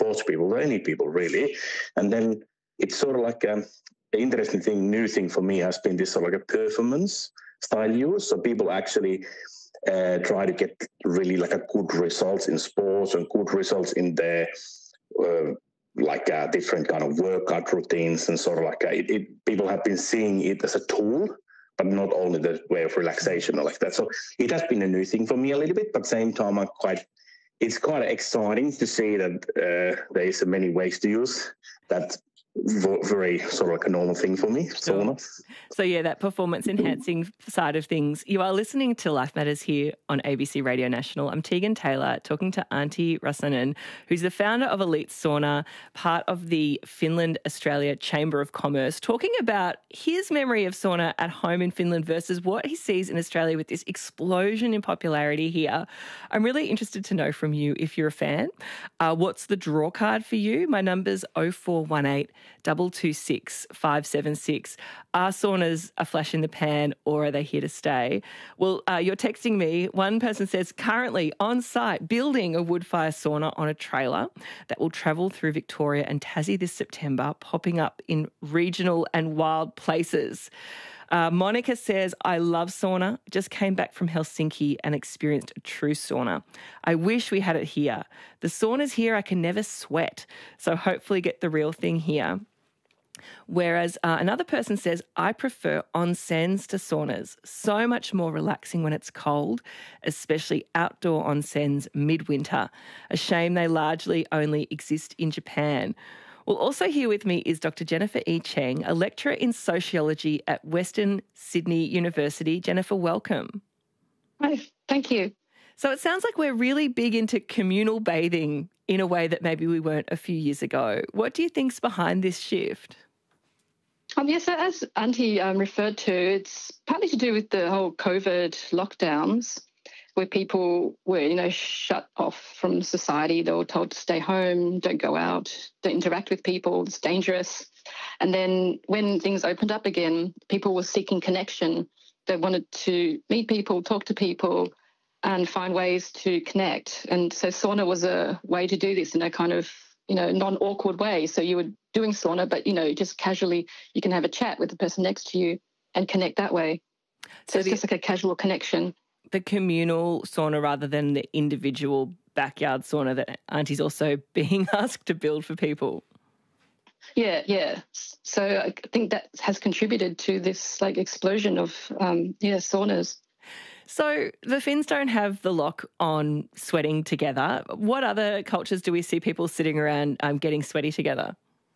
sports people, or any people really. And then it's sort of like the interesting thing, new thing for me has been this sort of like a performance style use. So people actually try to get really like a good results in sports and good results in their different kind of workout routines, and sort of like people have been seeing it as a tool, but not only the way of relaxation or like that. So it has been a new thing for me a little bit, but at the same time it's quite exciting to see that there is many ways to use that. Very sort of like a normal thing for me, sauna. So yeah, that performance enhancing side of things. You are listening to Life Matters here on ABC Radio National. I'm Tegan Taylor, talking to Antti Räsänen, who's the founder of Elite Sauna, part of the Finland-Australia Chamber of Commerce, talking about his memory of sauna at home in Finland versus what he sees in Australia with this explosion in popularity here. I'm really interested to know from you, if you're a fan, what's the draw card for you? My number's 0418 226 576. Are saunas a flash in the pan, or are they here to stay? Well, you're texting me. One person says, currently on site building a wood fire sauna on a trailer that will travel through Victoria and Tassie this September, popping up in regional and wild places. Monica says, I love sauna. Just came back from Helsinki and experienced a true sauna. I wish we had it here. The saunas here, I can never sweat. So hopefully get the real thing here. Whereas another person says, I prefer onsens to saunas. So much more relaxing when it's cold, especially outdoor onsens midwinter. A shame they largely only exist in Japan. Well, also here with me is Dr. Jennifer E. Cheng, a lecturer in sociology at Western Sydney University. Jennifer, welcome. Hi, thank you. So it sounds like we're really big into communal bathing in a way that maybe we weren't a few years ago. What do you think's behind this shift? Yes, so as Antti referred to, it's partly to do with the whole COVID lockdowns, where people were, shut off from society. They were told to stay home, don't go out, don't interact with people, it's dangerous. And then when things opened up again, people were seeking connection. They wanted to meet people, talk to people, and find ways to connect. And so sauna was a way to do this in a kind of, non-awkward way. So you were doing sauna, but, just casually you can have a chat with the person next to you and connect that way. So it's just like a casual connection. The communal sauna rather than the individual backyard sauna that Auntie's also being asked to build for people. Yeah. So I think that has contributed to this explosion of saunas. So the Finns don't have the lock on sweating together. What other cultures do we see people sitting around getting sweaty together?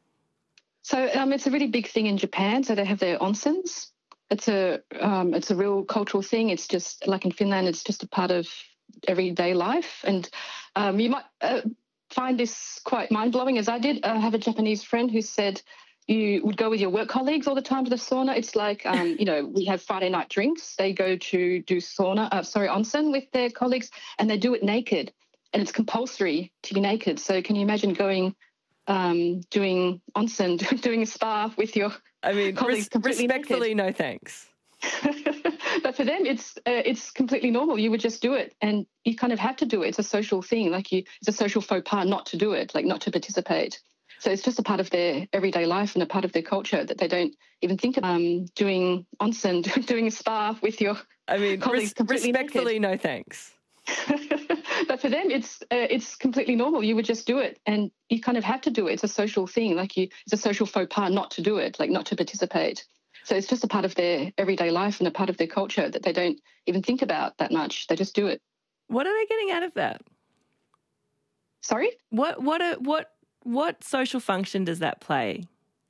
So it's a really big thing in Japan. So they have their onsens. It's a real cultural thing. It's just like in Finland, it's just a part of everyday life. And you might find this quite mind-blowing, as I did. I have a Japanese friend who said you would go with your work colleagues all the time to the sauna. It's like, we have Friday night drinks. They go to do onsen with their colleagues, and they do it naked. And it's compulsory to be naked. So can you imagine going, doing onsen, doing a spa with your colleagues completely respectfully, naked? No thanks. But for them, it's completely normal. You would just do it, and you kind of have to do it. It's a social thing. It's a social faux pas not to do it, not to participate. So it's just a part of their everyday life and a part of their culture that they don't even think about. Doing onsen, doing a spa with your colleagues completely respectfully, naked. No thanks. But for them, it's completely normal. You would just do it, and you kind of have to do it. It's a social thing. It's a social faux pas not to do it, not to participate. So it's just a part of their everyday life and a part of their culture that they don't even think about that much. They just do it. What are they getting out of that? Sorry? What social function does that play?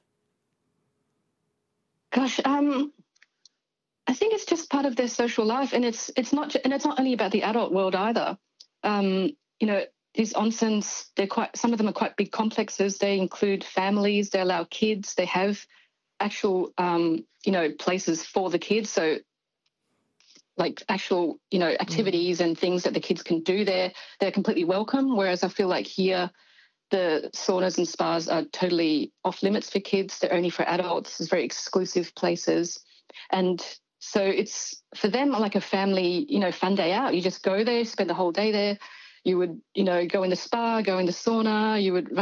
Gosh, I think it's just part of their social life, and it's not only about the adult world either. These onsens, some of them are quite big complexes. They include families. They allow kids. They have actual places for the kids. So actual activities and things that the kids can do there. They're completely welcome. Whereas I feel like here, the saunas and spas are totally off limits for kids. They're only for adults. It's very exclusive places. And so it's for them like a family, fun day out. You just go there, spend the whole day there. You would, go in the spa, go in the sauna. You would